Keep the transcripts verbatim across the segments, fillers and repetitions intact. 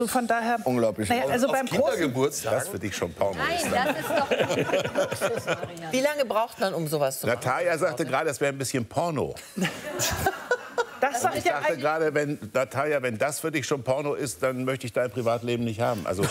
Von daher. Unglaublich. Naja, also auf beim Kindergeburtstag. Das für dich schon Porno. Nein, das ist doch Luxus, Marianne. Wie lange braucht man, um sowas zu machen? Natalia sagte gerade, das wäre ein bisschen Porno. Das sag Ich ich ja dachte eigentlich. gerade, wenn, Natalia, wenn das für dich schon Porno ist, dann möchte ich dein Privatleben nicht haben. Also.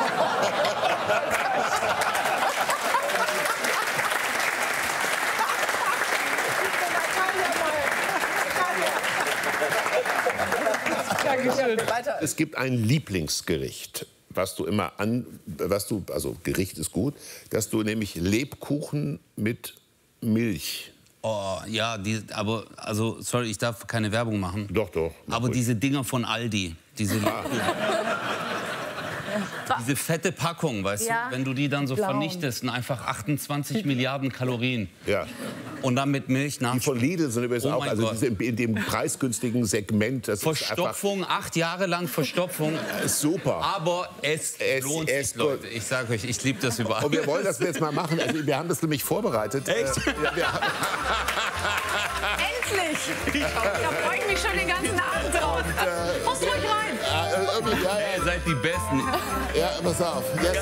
Es gibt ein Lieblingsgericht, was du immer an, was du, also Gericht ist gut, dass du nämlich Lebkuchen mit Milch. Oh, ja, die, aber, also, sorry, ich darf keine Werbung machen. Doch, doch. Aber ruhig. diese Dinger von Aldi, diese Lebkuchen. Diese fette Packung, weißt Ja. du, wenn du die dann so Blauen. vernichtest, sind einfach achtundzwanzig Milliarden Kalorien. Ja. Und dann mit Milch nach. Die von Lidl sind übrigens Oh auch, mein also Gott. diese, in dem preisgünstigen Segment. Das Verstopfung, acht Jahre lang Verstopfung. ist einfach ist super. Aber es, Es- lohnt es- sich, Leute. Ich sage euch, ich liebe das überall. Und wir wollen das jetzt mal machen. Also wir haben das nämlich vorbereitet. Echt? Äh, ja, wir, Endlich! Da freue ich mich schon den ganzen Abend drauf. Muss ruhig rein. äh, irgendwie, ja, Ihr seid die Besten. ja, ja, pass auf. Jetzt, äh,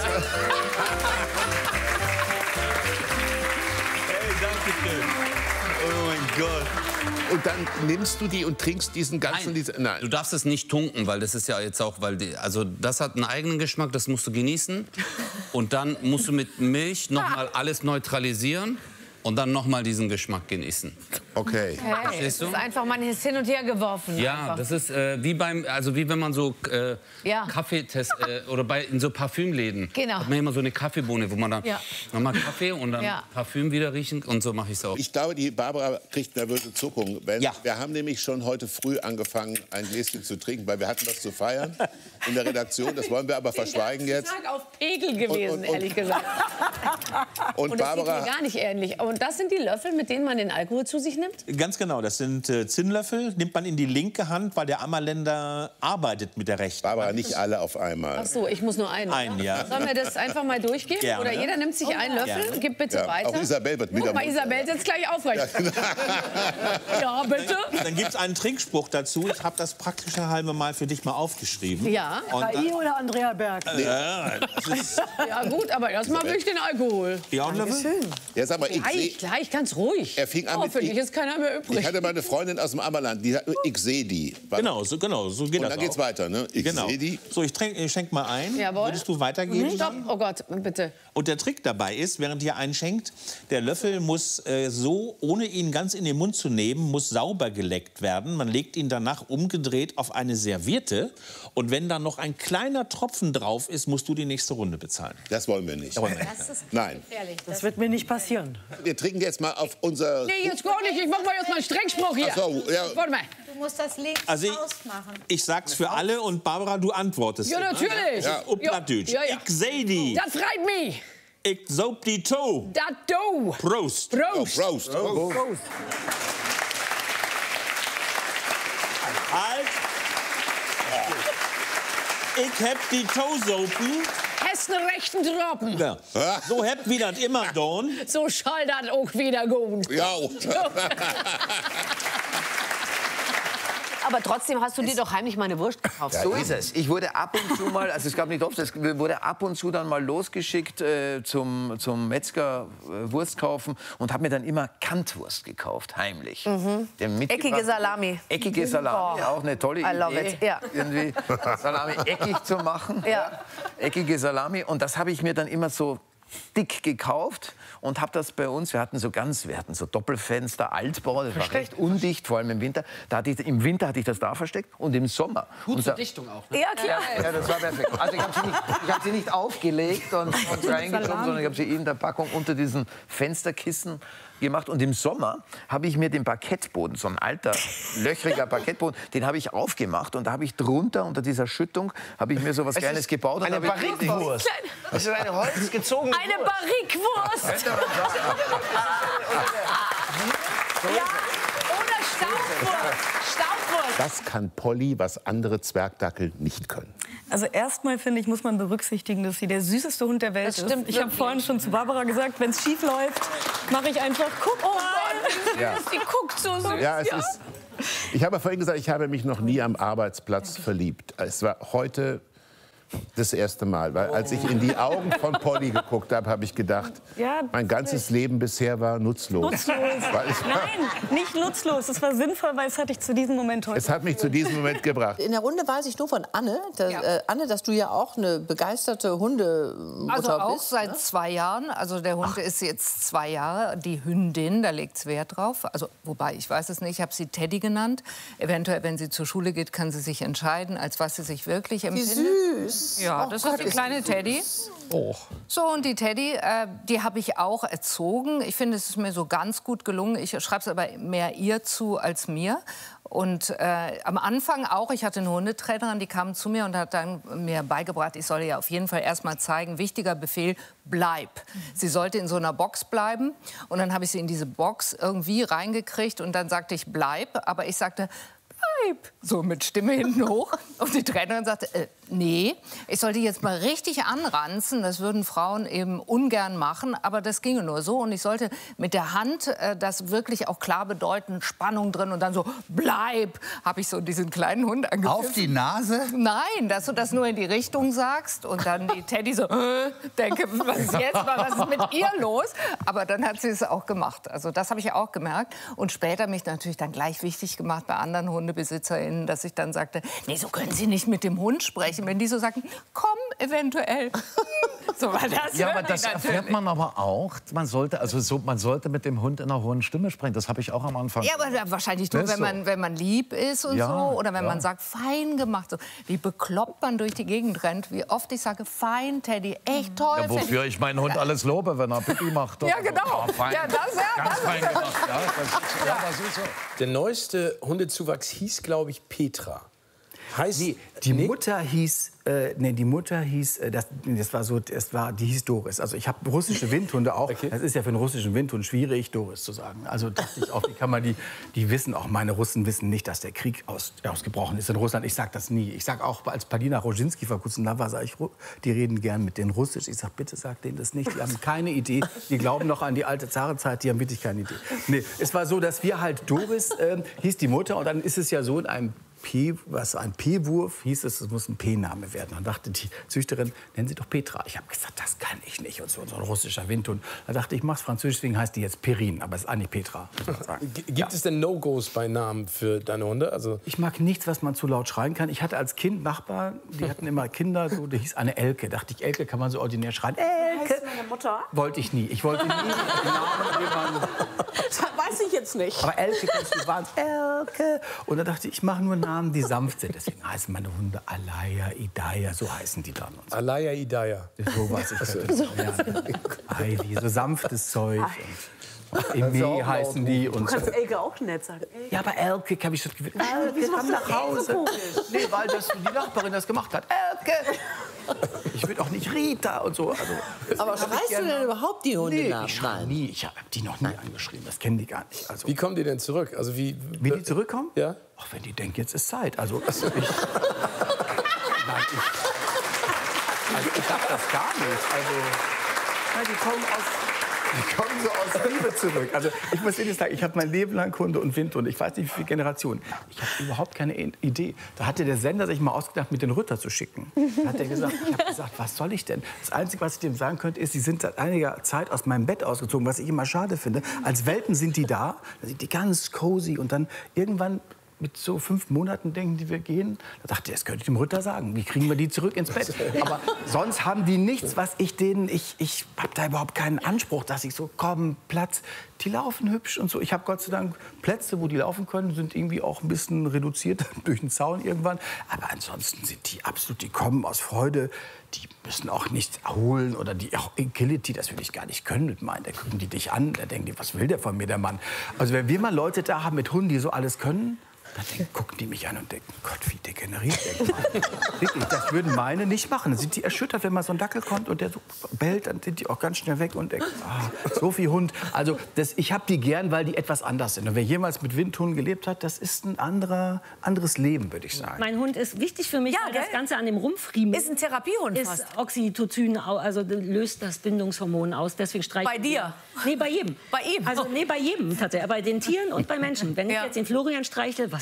Hey, danke schön. Oh mein Gott. und dann nimmst du die und trinkst diesen ganzen... Nein, Diese, nein. du darfst es nicht tunken, weil das ist ja jetzt auch, weil die, also das hat einen eigenen Geschmack, das musst du genießen. Und dann musst du mit Milch noch mal alles neutralisieren und dann noch mal diesen Geschmack genießen. Okay. Hey, es Verstehst du? ist einfach, man ist hin und her geworfen. Ja, einfach. das ist äh, wie beim, also wie wenn man so äh, Ja. Kaffeetest äh, oder bei in so Parfümläden Genau. hat man immer so eine Kaffeebohne, wo man dann Ja. nochmal Kaffee und dann Ja. Parfüm wieder riechen und so mache ich es auch. Ich glaube, die Barbara kriegt nervöse Zuckung. Wenn, Ja. Wir haben nämlich schon heute früh angefangen, ein Gläschen zu trinken, weil wir hatten was zu feiern in der Redaktion. Das wollen wir aber verschweigen jetzt. Tag auf Pegel gewesen, Und- und- und- ehrlich gesagt. Und, Und das sieht mir Barbara, gar nicht ähnlich. Und das sind die Löffel, mit denen man den Alkohol zu sich nimmt? Ganz genau, das sind äh, Zinnlöffel, nimmt man in die linke Hand, weil der Ammerländer arbeitet mit der rechten. Barbara, nicht alle auf einmal. Ach so, ich muss nur einen. Einen, oder? ja. Sollen wir das einfach mal durchgehen? Gerne. Oder jeder nimmt sich einen Löffel? Gerne. Gib bitte Ja, weiter. auch Isabel wird wieder Guck mal, munter. Isabel setzt gleich aufrecht. Ja, bitte. Dann gibt es einen Trinkspruch dazu. Ich habe das praktische halbe Mal für dich mal aufgeschrieben. Ja. Und dann, oder Andrea Berg? äh, das ist, Ja gut, aber erstmal will ich den Alkohol. ja, und Löffel? Ja, sag mal, ich, Gleich, seh, gleich, ganz ruhig. Er fing an oh, mit- für dich ich- ist keiner mehr übrig. ich hatte mal eine Freundin aus dem Ammerland, die hat, ich sehe die. Genau, so, genau, so geht Und das dann geht's auch. weiter, ne? Ich Genau. sehe die. So, ich, trink, ich schenk mal ein. Jawohl. Würdest du weitergeben? Stopp. Oh Gott, bitte. Und der Trick dabei ist, während ihr einschenkt, der Löffel muss äh, so, ohne ihn ganz in den Mund zu nehmen, muss sauber geleckt werden. Man legt ihn danach umgedreht auf eine Serviette. Und wenn dann noch ein kleiner Tropfen drauf ist, musst du die nächste Runde bezahlen. Das wollen wir nicht. Das ist Nein. gefährlich. Das wird mir nicht passieren. Wir trinken jetzt mal auf unser... Nee, jetzt gar nicht. Ich mach mal jetzt mal einen Strengspruch hier. Ach so, ja. Warte mal. Du musst das links Also ich, ausmachen. ich sag's für alle und Barbara, du antwortest. Ja, natürlich. Ja, auf Plattdeutsch. Ja, ja. Ich seh die. Das freut mich. Ich soap die Toe. Das du. Prost. Oh, Prost. Prost. Oh. Halt. Ich hab die Toe-Sopen. Hast einen rechten Droppen. Ja. So habt wie das immer, Don. So schall das auch wieder gut. Ja. Aber trotzdem hast du dir doch heimlich mal eine Wurst gekauft. So ist es. Ich wurde ab und zu mal, also es gab nicht oft, es wurde ab und zu dann mal losgeschickt äh, zum, zum Metzger äh, Wurst kaufen und habe mir dann immer Kantwurst gekauft, heimlich. Mhm. Der mitgebracht- Eckige Salami. Eckige Salami, Oh. auch eine tolle I love Idee. it, ja. Irgendwie Salami eckig zu machen. Ja. Eckige Salami. Und das habe ich mir dann immer so dick gekauft und habe das bei uns, wir hatten so ganz, wir hatten so Doppelfenster, Altbau, das war recht undicht, vor allem im Winter. Da hatte ich, im Winter hatte ich das da versteckt und im Sommer. Gut zur Dichtung auch. Ja, klar. Ja, das war perfekt. Also ich habe sie, nicht- ich hab sie nicht aufgelegt und, und reingeschoben, sondern ich habe sie in der Packung unter diesen Fensterkissen gemacht. Und im Sommer habe ich mir den Parkettboden, so ein alter, löchriger Parkettboden, den habe ich aufgemacht und da habe ich drunter, unter dieser Schüttung, habe ich mir so was Kleines gebaut. Und Eine habe ich- Barrique-Wurst. Das ist eine holzgezogene Eine Barrique-Wurst. Ja, oder Staubwurst. Staubwurst. Das kann Polly, was andere Zwergdackel nicht können. Also erstmal finde ich, muss man berücksichtigen, dass sie der süßeste Hund der Welt Das stimmt ist. Ich habe wirklich. vorhin schon zu Barbara gesagt, wenn es schief läuft, mache ich einfach, guck Oh mal. Gott, Ja. die guckt so süß. Ja, es ist. Ich habe vorhin gesagt, ich habe mich noch nie am Arbeitsplatz verliebt. Es war heute Das erste Mal, weil als ich in die Augen von Polly geguckt habe, habe ich gedacht, Ja, mein ganzes Leben bisher war nutzlos. Nutzlos. Weil ich, Nein, nicht nutzlos. Es war sinnvoll, weil es hat dich zu diesem Moment heute. es hat mich zu diesem Moment gebracht. In der Runde weiß ich nur von Anne, dass, Ja. äh, Anne, dass du ja auch eine begeisterte Hundemutter Also auch bist. seit ne? zwei Jahren. Also der Hund ist jetzt zwei Jahre. Die Hündin, da legt es Wert drauf. Also wobei, ich weiß es nicht, ich habe sie Teddy genannt. Eventuell, wenn sie zur Schule geht, kann sie sich entscheiden, als was sie sich wirklich Wie empfindet. süß. Ja, Oh das Gott, ist die kleine die Teddy. süß. So, und die Teddy, äh, die habe ich auch erzogen. Ich finde, es ist mir so ganz gut gelungen. Ich schreibe es aber mehr ihr zu als mir. Und äh, am Anfang auch, ich hatte eine Hundetrainerin, die kam zu mir und hat dann mir beigebracht, ich solle ja auf jeden Fall erst mal zeigen, wichtiger Befehl, bleib. Sie sollte in so einer Box bleiben. Und dann habe ich sie in diese Box irgendwie reingekriegt und dann sagte ich, bleib. Aber ich sagte, bleib. So mit Stimme hinten hoch. Und die Trainerin sagte, äh, nee, ich sollte jetzt mal richtig anranzen. Das würden Frauen eben ungern machen, aber das ginge nur so. Und ich sollte mit der Hand äh, das wirklich auch klar bedeuten, Spannung drin. Und dann so, bleib, habe ich so diesen kleinen Hund angepfiffen. Auf die Nase? Nein, dass du das nur in die Richtung sagst. Und dann die Teddy so, äh, denke, was ist jetzt mal, was ist mit ihr los? Aber dann hat sie es auch gemacht. Also das habe ich auch gemerkt. Und später mich natürlich dann gleich wichtig gemacht bei anderen HundebesitzerInnen, dass ich dann sagte, nee, so können Sie nicht mit dem Hund sprechen. Wenn die so sagen, komm, eventuell. So, weil das Ja, hören aber die das natürlich. erfährt man aber auch. Man sollte, also so, man sollte mit dem Hund in einer hohen Stimme sprechen. Das habe ich auch am Anfang. Ja, aber wahrscheinlich nur, Das ist wenn man, wenn man lieb ist und Ja, so. Oder wenn ja. man sagt, fein gemacht. So. Wie bekloppt man durch die Gegend rennt. Wie oft ich sage, fein, Teddy, echt toll. Ja, wofür ich meinen Hund alles lobe, wenn er Pipi macht. Ja, oder so. genau. Ja, fein. Ja, das, ja, Ganz das fein ist gemacht. Ja, das ist, ja, das ist so. Der neueste Hundezuwachs hieß, glaube ich, Petra. Heißt, Nee, die Mutter hieß, äh, nee, die Mutter hieß, äh, das, das war so, das war, die hieß Doris. Also ich habe russische Windhunde auch. Okay. Das ist ja für einen russischen Windhund schwierig, Doris zu sagen. Also dachte ich auch, wie kann man die, die wissen, auch meine Russen wissen nicht, dass der Krieg aus, ausgebrochen ist in Russland. Ich sage das nie. Ich sage auch, als Palina Roginski vor kurzem da war, sage ich, die reden gern mit denen Russisch. Ich sage, bitte sag denen das nicht. Die haben keine Idee. Die glauben noch an die alte Zarenzeit. Die haben wirklich keine Idee. Nee, es war so, dass wir halt Doris äh, hieß die Mutter und dann ist es ja so in einem P, was ein P-Wurf hieß es, es muss ein P-Name werden. Dann dachte die Züchterin, nennen Sie doch Petra. Ich habe gesagt, das kann ich nicht. Und so, so ein russischer Windhund. Da dachte ich, ich mach's französisch, deswegen heißt die jetzt Perin, aber es ist eigentlich Petra. Gibt ja. es denn No-Gos bei Namen für deine Hunde? Also Ich mag nichts, was man zu laut schreien kann. Ich hatte als Kind Nachbarn, die hatten immer Kinder, so, die hieß eine Elke. Dachte ich, Elke kann man so ordinär schreien. Elke! Heißt meine Mutter? Wollte ich nie. Ich wollte nie den Namen jemanden. Das weiß ich jetzt nicht. Aber Elke, du warst Elke. Und da dachte ich, ich mache nur Namen, die sanft sind. Deswegen heißen meine Hunde Alaya, Idaya, so heißen die dann. Und so. Alaya Idaya. So was ich könnte das lernen. Ivy, so sanftes Zeug. Und Eme heißen die. Du Und kannst so. Elke auch nett sagen. Elke. Ja, aber Elke, habe ich schon gewusst. Elke, Wieso komm machst du nach Elke Hause. komisch? Nee, weil das die Nachbarin das gemacht hat. Elke! Ich will auch nicht Rita und so. Also, Aber schreist du denn überhaupt die Hunde Nee, nach? ich schreie nie. Ich habe die noch nie angeschrieben. Das kennen die gar nicht. Also, Wie kommen die denn zurück? Also wie, wie die zurückkommen? Ja. Ach, wenn die denken, jetzt ist Zeit. Also, also ich, Nein, ich, also ich hab das gar nicht. Also, nein, die kommen aus... Die kommen so aus Liebe zurück. Also ich muss ehrlich sagen, ich habe mein Leben lang Hunde und Windhunde. Ich weiß nicht, wie viele Generationen. Ich habe überhaupt keine Idee. Da hatte der Sender sich mal ausgedacht, mit den Rütter zu schicken. Da hat er gesagt, ich habe gesagt, was soll ich denn? Das Einzige, was ich dem sagen könnte, ist, sie sind seit einiger Zeit aus meinem Bett ausgezogen, was ich immer schade finde. Als Welpen sind die da, da sind die ganz cozy und dann irgendwann mit so fünf Monaten denken die, wir gehen. Da dachte ich, das könnte ich dem Ritter sagen. Wie kriegen wir die zurück ins Bett? Aber sonst haben die nichts, was ich denen... Ich, ich habe da überhaupt keinen Anspruch, dass ich so, komm, Platz. Die laufen hübsch und so. Ich habe Gott sei Dank Plätze, wo die laufen können, sind irgendwie auch ein bisschen reduziert durch den Zaun irgendwann. Aber ansonsten sind die absolut, die kommen aus Freude. Die müssen auch nichts holen oder die auch Agility, das will ich gar nicht können mit meinen. Da gucken die dich an, da denken die, was will der von mir, der Mann? Also wenn wir mal Leute da haben mit Hunden, die so alles können, dann denken, gucken die mich an und denken, Gott, wie degeneriert der Mann. Wirklich, das würden meine nicht machen. Dann sind die erschüttert, wenn mal so ein Dackel kommt und der so bellt, dann sind die auch ganz schnell weg und denken, ah, so viel Hund. Also das, ich habe die gern, weil die etwas anders sind. Und wer jemals mit Windhunden gelebt hat, das ist ein anderer, anderes Leben, würde ich sagen. Mein Hund ist wichtig für mich, Ja, weil gell? das Ganze an dem Rumpfriemen Ist ein Therapiehund ist fast. Oxytocin, au- also löst das Bindungshormon aus. Deswegen streichen Bei dir? Nee, bei jedem. Bei ihm? Also nee, bei jedem tatsächlich. Bei den Tieren und bei Menschen. Wenn ich Ja. jetzt den Florian streichle, was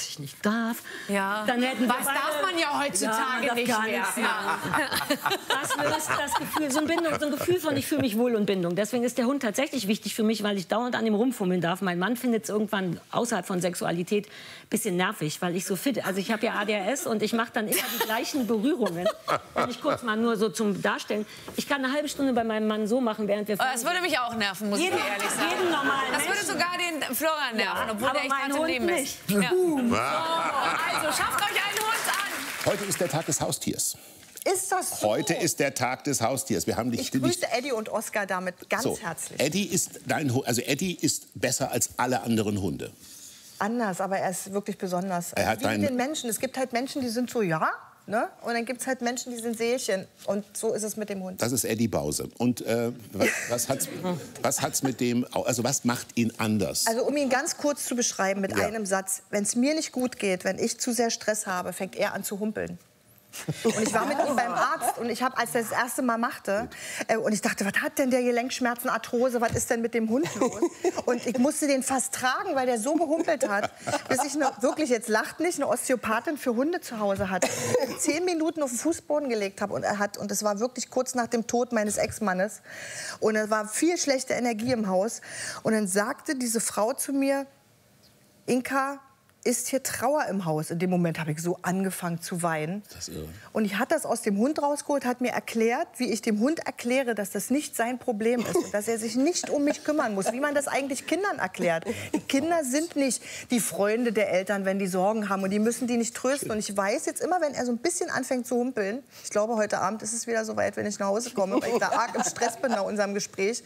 was ich nicht darf. Ja. Dann hätten wir Was beide- darf man ja heutzutage ja, man darf nicht gar mehr. nichts machen. Das löst das Gefühl, so ein, Bindung, so ein Gefühl von, ich fühle mich wohl und Bindung. Deswegen ist der Hund tatsächlich wichtig für mich, weil ich dauernd an ihm rumfummeln darf. Mein Mann findet es irgendwann außerhalb von Sexualität ein bisschen nervig, weil ich so fit, also ich habe ja A D H S und ich mache dann immer die gleichen Berührungen. Wenn ich kurz mal nur so zum Darstellen. Ich kann eine halbe Stunde bei meinem Mann so machen, während wir... Oh, das würde mich auch nerven, muss jeden, ich ehrlich sagen. Jeden normalen das würde Menschen. sogar den Florian nerven, Ja, obwohl aber der echt mein hart im Hund Leben nicht. ist. Ja. So, also schafft euch einen Hund an. Heute ist der Tag des Haustiers. Ist das so? Heute ist der Tag des Haustiers. Wir haben dich Ich grüße Eddie und Oskar damit ganz so, herzlich. Eddie ist dein Hund, also Eddie ist besser als alle anderen Hunde. Anders, aber er ist wirklich besonders. Er hat Wie mit einen- den Menschen. Es gibt halt Menschen, die sind so, ja, ne? Und dann gibt es halt Menschen, die sind Seelchen. Und so ist es mit dem Hund. Das ist Eddie Bause. Und äh, was, was hat's, was hat's mit dem, au- also was macht ihn anders? Also um ihn ganz kurz zu beschreiben mit Ja. einem Satz. Wenn es mir nicht gut geht, wenn ich zu sehr Stress habe, fängt er an zu humpeln. Und ich war mit ihm beim Arzt und ich habe, als er das erste Mal machte, äh, und ich dachte, was hat denn der Gelenkschmerzen, Arthrose, was ist denn mit dem Hund los? Und ich musste den fast tragen, weil der so gehumpelt hat, bis ich eine, wirklich, jetzt lacht nicht, eine Osteopathin für Hunde zu Hause hatte. Zehn Minuten auf den Fußboden gelegt habe und er hat, und das war wirklich kurz nach dem Tod meines Ex-Mannes. Und es war viel schlechte Energie im Haus. Und dann sagte diese Frau zu mir, Inka, ist hier Trauer im Haus? In dem Moment habe ich so angefangen zu weinen. Das ist irre. Und ich hatte das aus dem Hund rausgeholt, hat mir erklärt, wie ich dem Hund erkläre, dass das nicht sein Problem ist und dass er sich nicht um mich kümmern muss, wie man das eigentlich Kindern erklärt. Die Kinder sind nicht die Freunde der Eltern, wenn die Sorgen haben, und die müssen die nicht trösten. Und ich weiß jetzt immer, wenn er so ein bisschen anfängt zu humpeln, ich glaube, heute Abend ist es wieder so weit, wenn ich nach Hause komme, weil ich da arg im Stress bin nach unserem Gespräch.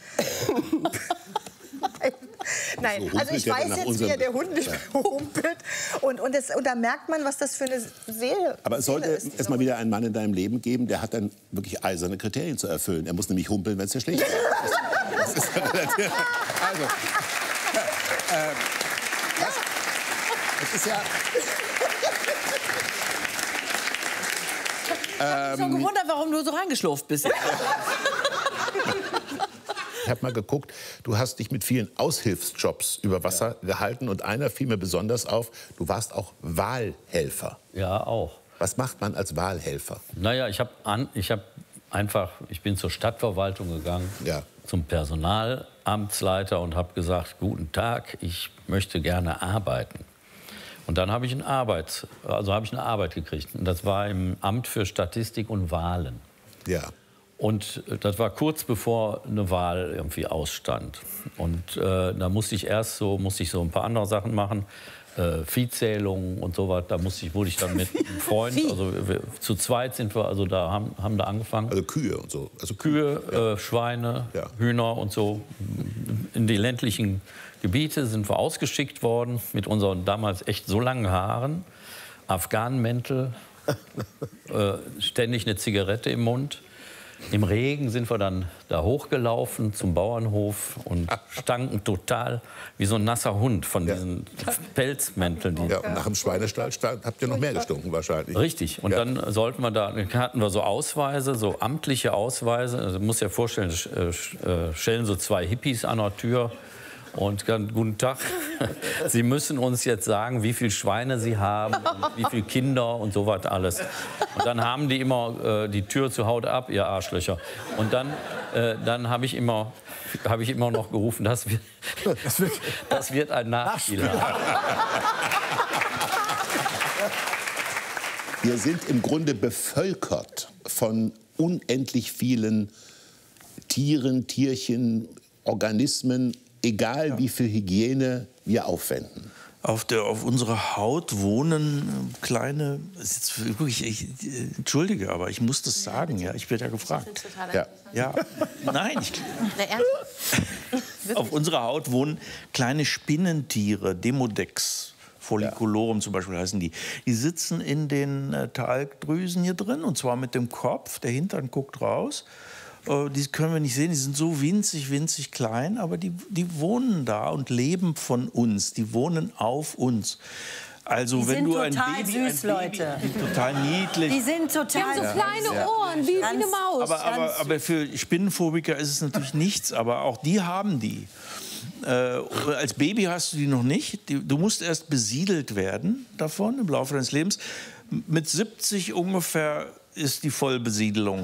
Nein, So also ich humpelt er weiß nach jetzt, wie unserem- er der Hund nicht humpelt. Und, und, das, und da merkt man, was das für eine Seele, Aber es sollte Seele ist. es mal wieder einen Mann in deinem Leben geben, der hat dann wirklich eiserne Kriterien zu erfüllen. Er muss nämlich humpeln, wenn es dir schlecht geht. Das, das ist relativ, also, äh, das, das ist ja... Ich habe mich schon gewundert, warum du so reingeschlurft bist. Ich habe mal geguckt, du hast dich mit vielen Aushilfsjobs über Wasser gehalten und einer fiel mir besonders auf, du warst auch Wahlhelfer. Ja, auch. Was macht man als Wahlhelfer? Naja, ich habe ich hab einfach, ich bin zur Stadtverwaltung gegangen, ja. zum Personalamtsleiter und habe gesagt, guten Tag, ich möchte gerne arbeiten. Und dann habe ich, ein Arbeits, also habe ich eine Arbeit gekriegt. Und das war im Amt für Statistik und Wahlen. Ja. Und das war kurz bevor eine Wahl irgendwie ausstand. Und äh, da musste ich erst so, musste ich so ein paar andere Sachen machen. Äh, Viehzählung und so was. Da musste ich, wurde ich dann mit einem Freund, also wir, zu zweit sind wir, also da haben, haben da angefangen. Also Kühe und so. Also Kühe, äh, Schweine, Ja. Hühner und so. In die ländlichen Gebiete sind wir ausgeschickt worden mit unseren damals echt so langen Haaren, Afghanenmäntel, äh, ständig eine Zigarette im Mund. Im Regen sind wir dann da hochgelaufen zum Bauernhof und stanken total wie so ein nasser Hund von diesen Pelzmänteln. Die Ja, und nach dem Schweinestall stand, habt ihr noch mehr gestunken wahrscheinlich. Richtig. Und Ja. dann sollten wir da, dann hatten wir so Ausweise, so amtliche Ausweise. Also, du musst dir vorstellen, es äh, äh, stellen so zwei Hippies an der Tür. Und dann, guten Tag, Sie müssen uns jetzt sagen, wie viele Schweine Sie haben, und wie viele Kinder und so was alles. Und dann haben die immer äh, die Tür zu Haut ab, ihr Arschlöcher. Und dann, äh, dann habe ich, immer, hab ich immer noch gerufen, das wird, das wird ein Nachspiel haben. Wir sind im Grunde bevölkert von unendlich vielen Tieren, Tierchen, Organismen, egal wie viel Hygiene wir aufwenden. Auf, der, auf unserer Haut wohnen äh, kleine, das ist jetzt wirklich, ich, äh, entschuldige, aber ich muss das sagen, ja, ich werde ja gefragt. Ja. Ja, nein, ich, auf unserer Haut wohnen kleine Spinnentiere, Demodex folliculorum zum Beispiel heißen die. Die sitzen in den äh, Talgdrüsen hier drin, und zwar mit dem Kopf, der Hintern guckt raus. Äh, die können wir nicht sehen, die sind so winzig, winzig klein, aber die, die wohnen da und leben von uns, die wohnen auf uns. Also Die wenn sind du ein total Baby, süß, ein Baby, Leute. die total niedlich. Die sind total Die haben so kleine Ja. Ohren, wie, wie eine Maus. Aber, aber, aber für Spinnenphobiker ist es natürlich nichts, aber auch die haben die. Äh, als Baby hast du die noch nicht. Die, du musst erst besiedelt werden davon im Laufe deines Lebens. Mit siebzig ungefähr ist die Vollbesiedelung